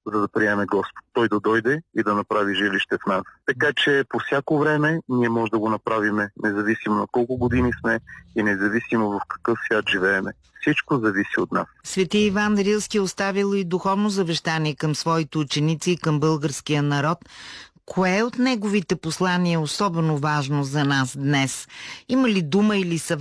за да приеме Господ. Той да дойде и да направи жилище в нас. Така че по всяко време ние може да го направим, независимо на колко години сме и независимо в какъв свят живееме. Всичко зависи от нас. Свети Иван Рилски оставил и духовно завещание към своите ученици и към българския народ. Кое от неговите послания е особено важно за нас днес? Има ли дума или съвет,